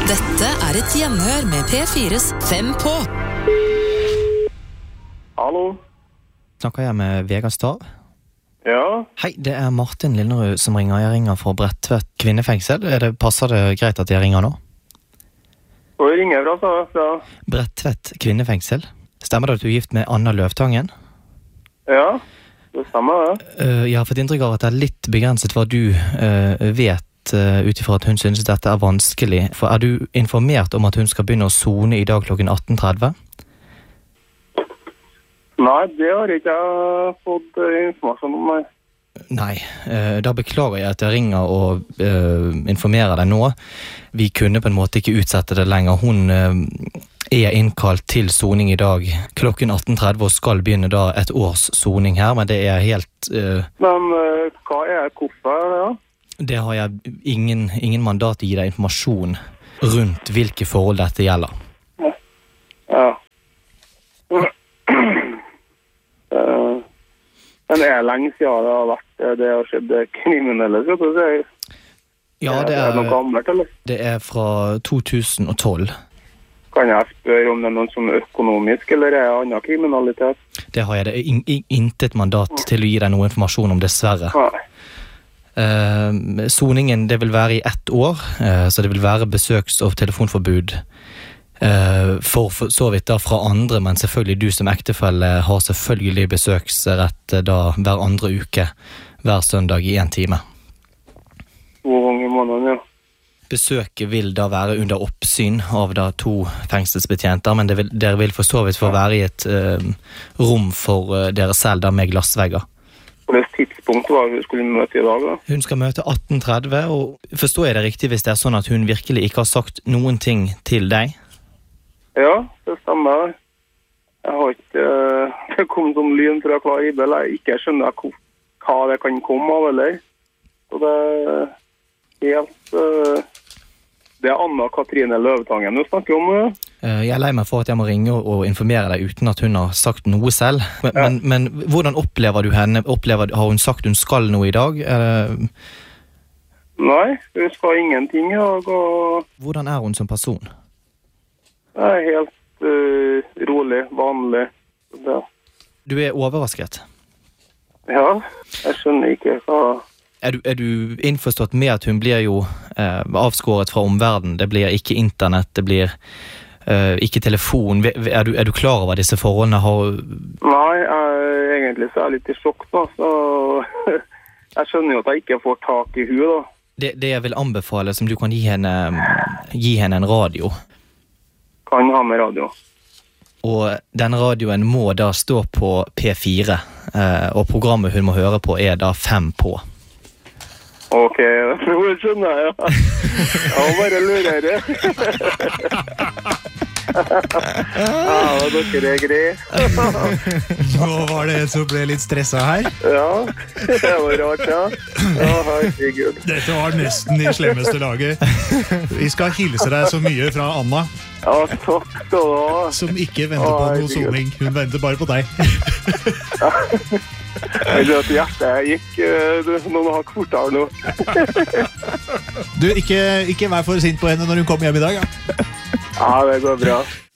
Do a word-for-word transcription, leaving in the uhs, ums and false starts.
Dette er et gjenhør med P fires Fem på. Hallo. Snakker jeg med Vegard Stav? Ja. Hei, det er Martin Lillerud som ringer. Jeg ringer fra Bredtvet kvinnefengsel. Er det, passer det greit at jeg ringer nå? Og jeg ringer fra, så, fra... Bredtvet kvinnefengsel. Stemmer det at du er gift med Anna Løvtangen? Ja, det stemmer det. Uh, jeg har fått inntrykk av at det er litt begrenset hva du uh, vet uh, utifra at hun synes dette er vanskelig. For er du informert om at hun skal begynne å sone i dag klokken atten tretti? Nei, det har ikke jeg fått uh, informasjon om meg. Nei, uh, da beklager jeg at jeg ringer og uh, informerer deg nå. Vi kunne på en måte ikke utsette det lenger. Hun uh, er innkalt til soning i dag klokken atten tretti og skal begynne da et års soning her, men det er helt... Uh, men uh, hva er hvorfor det da? Det har jeg ingen, ingen mandat til å gi deg informasjon rundt hvilke forhold dette gjelder. Ja. Ja. Uh, men det er lenge siden det har vært det har skjedd kriminelle, skal du si. Ja, det er, er det noe gammelt, eller? Det er fra to tusen og tolv. Kan jeg spørre om det er noen som er økonomisk, eller er det annen kriminalitet? Det har jeg det in, in, intet mandat til å gi deg noe informasjon om, dessverre. Nei. Uh, soningen, det vil være i ett år, uh, så det vil være besøks- og telefonforbud Uh, for, for så vidt da fra andre, men selvfølgelig du som ektefelle har selvfølgelig besøksrett da hver andre uke, hver søndag i en time. To ganger i måneden, ja. Besøket vil da være under oppsyn av da to fengselsbetjenter, men det vil, dere vil for så vidt få være i et uh, rom for uh, dere selv da med glassvegger. På det tidspunkt var hun skulle møte i dag da? Hun skal møte atten tretti, og forstår jeg det riktig hvis det er sånn at hun virkelig ikke har sagt noen ting til deg? Ja, det stemmer. Jeg har ikke uh, kommet som lyn fra klar himmel. Jeg ikke skjønner hva det kan komme av, eller? Så det er helt... Uh, det er Anna Katrine Løvtangen du snakker om. Ja. Uh, jeg er lei meg for at jeg må ringe og informere deg uten at hun har sagt noe selv. Men, ja. men, men hvordan opplever du henne? Opplever, har hun sagt hun skal noe i dag? Uh... Nei, hun skal ingenting i dag. Og... Hvordan er hun som person? Det er helt uh, rolig, vanlig. Ja. Du er overrasket? Ja, jeg skjønner ikke hva... Er du, er du innforstått med at hun blir jo eh, avskåret fra omverdenen? Det blir ikke internett, det blir eh, ikke telefon. Er du, er du klar over disse forholdene? Har... Nei, jeg, egentlig så er jeg litt i sjokk da, så jeg skjønner jo at jeg ikke får tak i henne da. Det, det jeg vil anbefale, som du kan gi henne, gi henne en radio. Kan ha med radio. Og denne radioen må da stå på P fire, eh, og programmet hun må høre på er da Fem på. Ok, det skjønner jeg, ja. Jeg må bare lure det. Ja, dere er grei. Nå var det en som ble litt stresset her. Ja, det var rart, ja. Ja, herregud. Dette var nesten i slemmeste laget. Vi skal hilse deg så mye fra Anna. Ja, takk skal du ha. Som ikke venter på noe soning. Hun venter bare på deg. Ja. Jeg vet at hjertet gikk uh, noen hakk fortere nå. Du, ikke, ikke vær for sint på henne når hun kommer hjem i dag, ja? Ja, det går bra.